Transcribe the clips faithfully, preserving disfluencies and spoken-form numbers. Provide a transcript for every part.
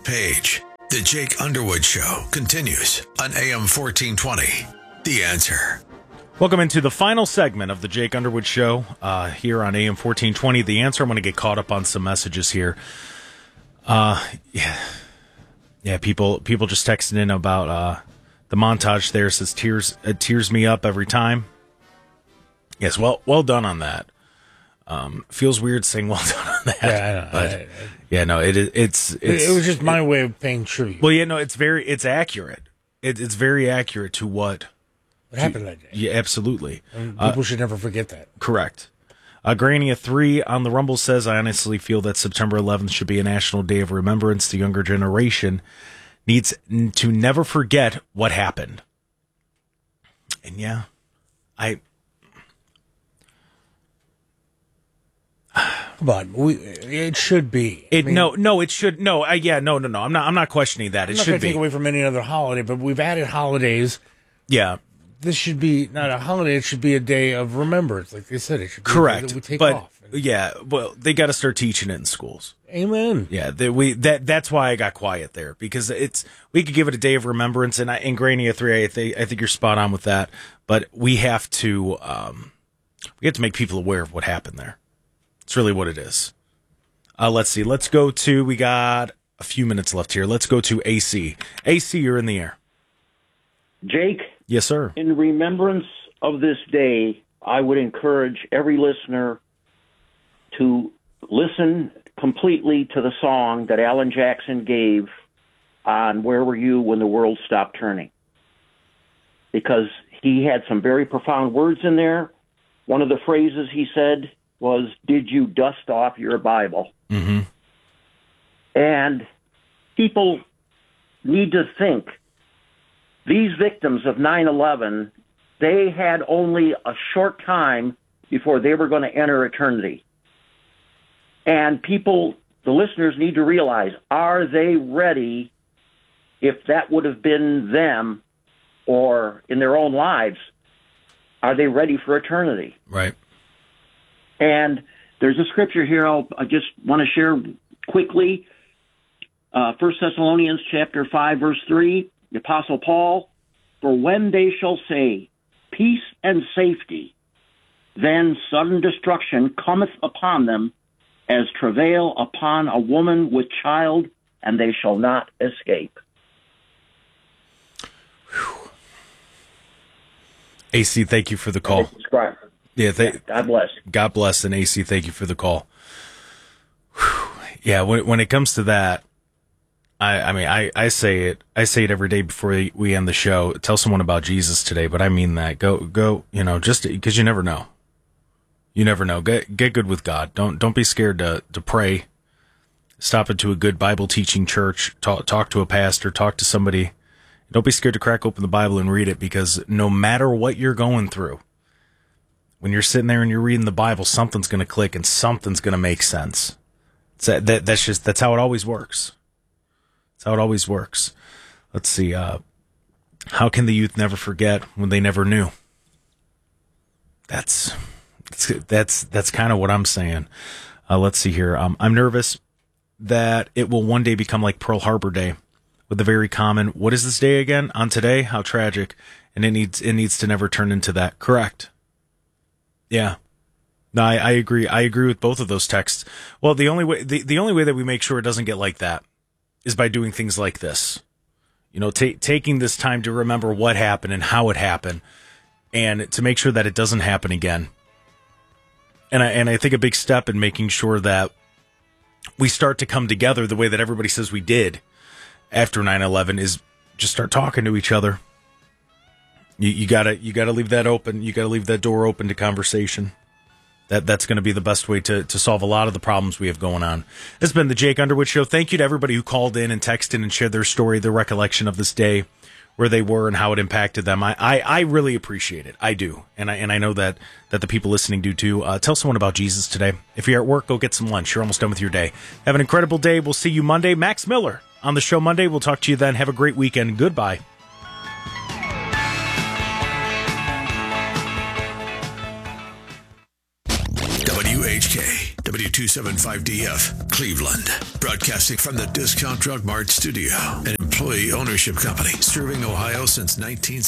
Page. The Jake Underwood Show continues on A M fourteen twenty. The Answer. Welcome into the final segment of the Jake Underwood Show uh, here on A M fourteen twenty. The Answer. I'm going to get caught up on some messages here. Uh, yeah, yeah. People, people just texting in about uh, the montage. There says tears, it tears me up every time. Yes, well, well done on that. Um, feels weird saying well done on that. Yeah, I know. But, I, I, yeah, no, it, it's it's. It was just my it, way of paying tribute. Well, yeah, no, it's very it's accurate. It, it's very accurate to what. What happened that day? Yeah, absolutely. And people uh, should never forget that. Correct. Uh, Grania three on the Rumble says, I honestly feel that September eleventh should be a national day of remembrance. The younger generation needs n- to never forget what happened. And yeah, I... Come on, we, it should be. It I mean, no no it should no I yeah no no no I'm not I'm not questioning that. I'm it not should gonna be take away from any other holiday, but we've added holidays. Yeah. This should be not a holiday. It should be a day of remembrance, like they said. It should be Correct. a day that we take but off. yeah, well, they got to start teaching it in schools. Amen. Yeah, that we that that's why I got quiet there, because it's we could give it a day of remembrance, and I, in Grania three, I think I think you're spot on with that. But we have to um, we have to make people aware of what happened there. It's really what it is. Uh, let's see. Let's go to. We got a few minutes left here. Let's go to A C. A C, you're in the air. Jake? Yes, sir. In remembrance of this day, I would encourage every listener to listen completely to the song that Alan Jackson gave on Where Were You When the World Stopped Turning? Because he had some very profound words in there. One of the phrases he said was, did you dust off your Bible? Mm-hmm. And people need to think, these victims of nine eleven, they had only a short time before they were going to enter eternity. And people, the listeners need to realize, are they ready, if that would have been them or in their own lives, are they ready for eternity? Right. And there's a scripture here I'll, I just want to share quickly. Uh, First Thessalonians chapter five, verse three. The Apostle Paul, for when they shall say, peace and safety, then sudden destruction cometh upon them, as travail upon a woman with child, and they shall not escape. Whew. A C, thank you for the call. Yeah, th- yeah, God bless. God bless, and A C, thank you for the call. Whew. Yeah, when when it comes to that, I, I mean, I, I say it, I say it every day before we, we end the show. Tell someone about Jesus today, but I mean that. Go, go, you know, just because you never know. You never know. Get, get good with God. Don't, don't be scared to, to pray. Stop into a good Bible teaching church. Talk, talk to a pastor. Talk to somebody. Don't be scared to crack open the Bible and read it, because no matter what you're going through, when you're sitting there and you're reading the Bible, something's going to click and something's going to make sense. It's that, that, that's just, that's how it always works. That's how it always works. Let's see. Uh, how can the youth never forget when they never knew? That's that's that's, that's kind of what I'm saying. Uh, let's see here. Um, I'm nervous that it will one day become like Pearl Harbor Day, with the very common, what is this day again? On today? How tragic. And it needs it needs to never turn into that. Correct. Yeah. No, I, I agree. I agree with both of those texts. Well, the only way the, the only way that we make sure it doesn't get like that is by doing things like this. You know, ta- taking this time to remember what happened and how it happened, and to make sure that it doesn't happen again. And I and I think a big step in making sure that we start to come together the way that everybody says we did after nine eleven is just start talking to each other. You, you gotta you gotta leave that open. You gotta leave that door open to conversation. That that's going to be the best way to, to solve a lot of the problems we have going on. This has been the Jake Underwood Show. Thank you to everybody who called in and texted and shared their story, their recollection of this day, where they were and how it impacted them. I, I, I really appreciate it. I do. And I and I know that, that the people listening do too. Uh, tell someone about Jesus today. If you're at work, go get some lunch. You're almost done with your day. Have an incredible day. We'll see you Monday. Max Miller on the show Monday. We'll talk to you then. Have a great weekend. Goodbye. W H K W two seventy-five D F, Cleveland. Broadcasting from the Discount Drug Mart studio, an employee ownership company serving Ohio since nineteen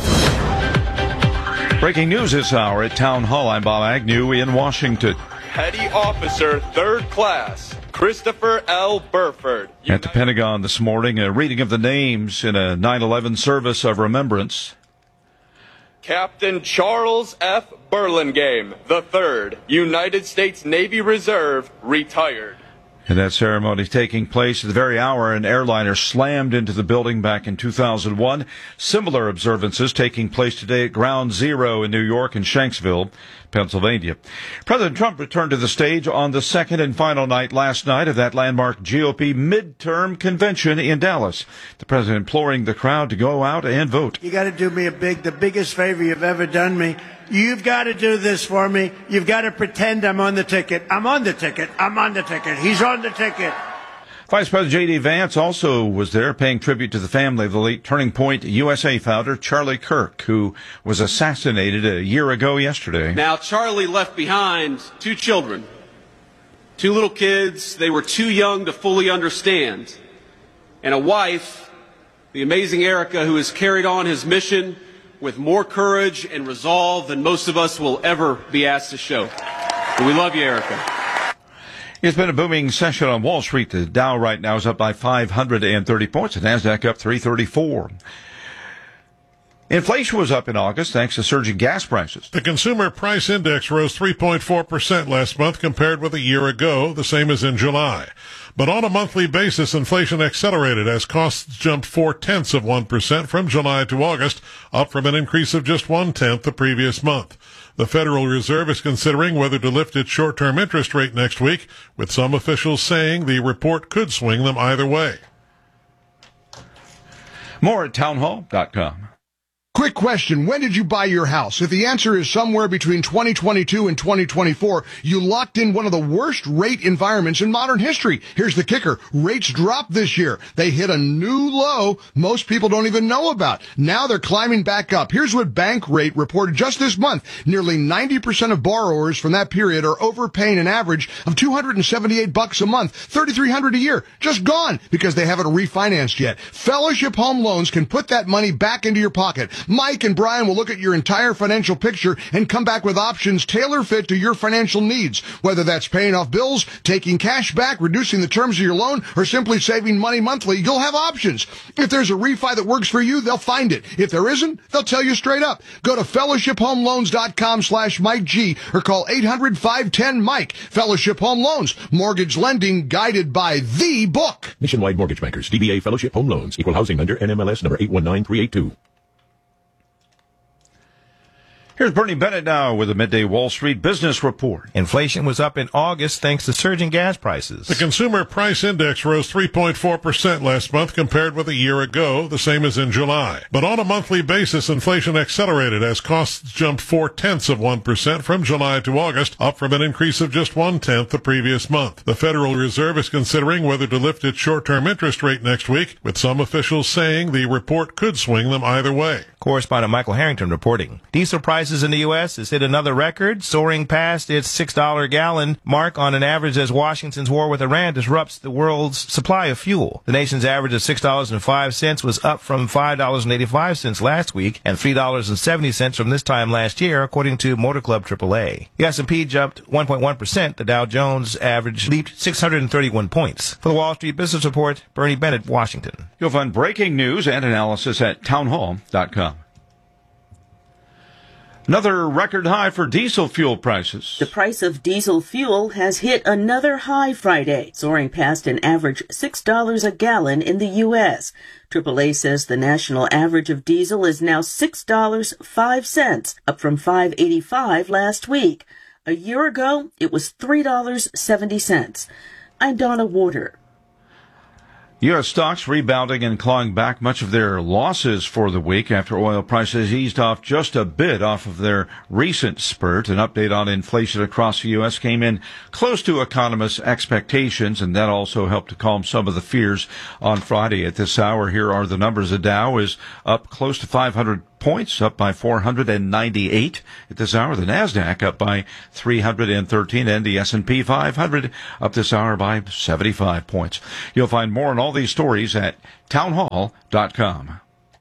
sixty-nine. Breaking news this hour at Town Hall. I'm Bob Agnew in Washington. Petty Officer, Third Class, Christopher L. Burford. At the Pentagon this morning, a reading of the names in a nine eleven service of remembrance. Captain Charles F. Burlingame, the third, United States Navy Reserve, retired. And that ceremony taking place at the very hour an airliner slammed into the building back in two thousand one. Similar observances taking place today at Ground Zero in New York and Shanksville, Pennsylvania. President Trump returned to the stage on the second and final night last night of that landmark G O P midterm convention in Dallas. The president imploring the crowd to go out and vote. You got to do me a big, the biggest favor you've ever done me. You've got to do this for me. You've got to pretend I'm on the ticket. I'm on the ticket. I'm on the ticket. He's on the ticket. Vice President J D. Vance also was there paying tribute to the family of the late Turning Point U S A founder Charlie Kirk, who was assassinated a year ago yesterday. Now, Charlie left behind two children, two little kids. They were too young to fully understand. And a wife, the amazing Erica, who has carried on his mission with more courage and resolve than most of us will ever be asked to show. And we love you, Erica. It's been a booming session on Wall Street. The Dow right now is up by five hundred thirty points. The NASDAQ up three thirty-four. Inflation was up in August thanks to surging gas prices. The Consumer Price Index rose three point four percent last month compared with a year ago, the same as in July. But on a monthly basis, inflation accelerated as costs jumped four-tenths of one percent from July to August, up from an increase of just one-tenth the previous month. The Federal Reserve is considering whether to lift its short-term interest rate next week, with some officials saying the report could swing them either way. More at townhall dot com. Quick question. When did you buy your house? If the answer is somewhere between twenty twenty-two and twenty twenty-four, you locked in one of the worst rate environments in modern history. Here's the kicker. Rates dropped this year. They hit a new low most people don't even know about. Now they're climbing back up. Here's what Bankrate reported just this month. Nearly ninety percent of borrowers from that period are overpaying an average of two hundred seventy-eight bucks a month, thirty-three hundred a year. Just gone because they haven't refinanced yet. Fellowship Home Loans can put that money back into your pocket. Mike and Brian will look at your entire financial picture and come back with options tailor-fit to your financial needs. Whether that's paying off bills, taking cash back, reducing the terms of your loan, or simply saving money monthly, you'll have options. If there's a refi that works for you, they'll find it. If there isn't, they'll tell you straight up. Go to fellowship home loans dot com slash Mike G or call eight hundred, five one zero, Mike. Fellowship Home Loans. Mortgage lending guided by the book. Nationwide Mortgage Bankers. D B A Fellowship Home Loans. Equal housing lender. N M L S number eight one nine three eight two. Here's Bernie Bennett now with a midday Wall Street business report. Inflation was up in August thanks to surging gas prices. The Consumer Price Index rose three point four percent last month compared with a year ago, the same as in July. But on a monthly basis, inflation accelerated as costs jumped four-tenths of one percent from July to August, up from an increase of just one-tenth the previous month. The Federal Reserve is considering whether to lift its short-term interest rate next week, with some officials saying the report could swing them either way. Correspondent Michael Harrington reporting. Diesel prices in the U S has hit another record, soaring past its six dollars a gallon mark on an average as Washington's war with Iran disrupts the world's supply of fuel. The nation's average of six dollars and five cents was up from five dollars and eighty-five cents last week and three dollars and seventy cents from this time last year, according to Motor Club triple A. The S and P jumped one point one percent. The Dow Jones average leaped six hundred thirty-one points. For the Wall Street Business Report, Bernie Bennett, Washington. You'll find breaking news and analysis at townhall dot com. Another record high for diesel fuel prices. The price of diesel fuel has hit another high Friday, soaring past an average six dollars a gallon in the U S. triple A says the national average of diesel is now six dollars and five cents, up from five dollars and eighty-five cents last week. A year ago, it was three dollars and seventy cents. I'm Donna Warder. U S stocks rebounding and clawing back much of their losses for the week after oil prices eased off just a bit off of their recent spurt. An update on inflation across the U S came in close to economists' expectations, and that also helped to calm some of the fears on Friday. At this hour, here are the numbers. The Dow is up close to five hundred points, up by four hundred ninety-eight at this hour. The NASDAQ up by three hundred thirteen, and the S and P five hundred up this hour by seventy-five points. You'll find more on all these stories at townhall dot com.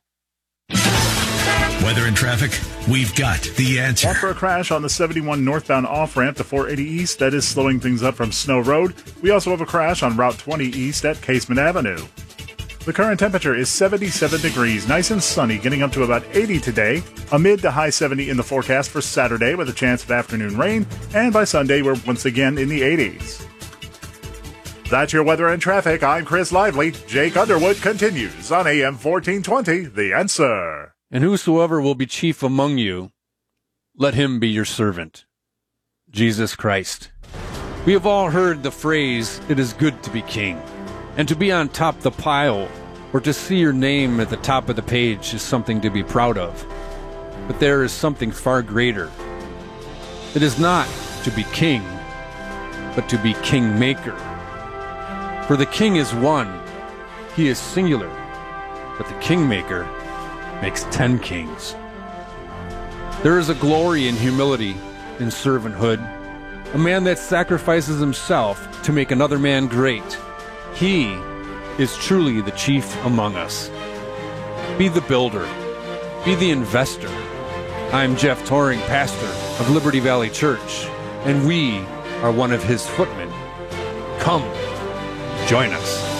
Weather and traffic, we've got the answer. After a crash on the seventy-one northbound off-ramp to four eighty East, that is slowing things up from Snow Road. We also have a crash on Route twenty East at Casement Avenue. The current temperature is seventy-seven degrees, nice and sunny, getting up to about eighty today. A mid to high seventy in the forecast for Saturday with a chance of afternoon rain, and by Sunday we're once again in the eighties. That's your weather and traffic. I'm Chris Lively. Jake Underwood continues on A M fourteen twenty, The Answer. And whosoever will be chief among you, let him be your servant. Jesus Christ. We have all heard the phrase, it is good to be king. And to be on top of the pile, or to see your name at the top of the page is something to be proud of. But there is something far greater. It is not to be king, but to be kingmaker. For the king is one, he is singular, but the kingmaker makes ten kings. There is a glory in humility, in servanthood, a man that sacrifices himself to make another man great. He is truly the chief among us. Be the builder, be the investor. I'm Jeff Toring, pastor of Liberty Valley Church, and we are one of his footmen. Come, join us.